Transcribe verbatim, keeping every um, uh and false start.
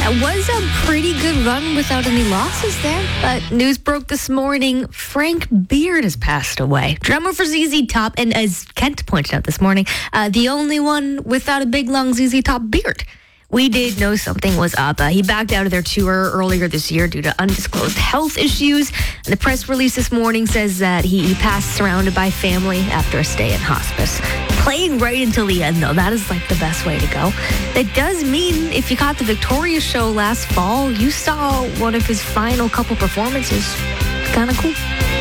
That was a pretty good run without any losses there. But news broke this morning, Frank Beard has passed away. Drummer for Z Z Top, and as Kent pointed out this morning, uh, the only one without a big, long Z Z Top beard. We did know something was up. Uh, he backed out of their tour earlier this year due to undisclosed health issues. And the press release this morning says that he, he passed surrounded by family after a stay in hospice. Playing right until the end, though. That is like the best way to go. That does mean if you caught the Victoria show last fall, you saw one of his final couple performances. Kind of cool.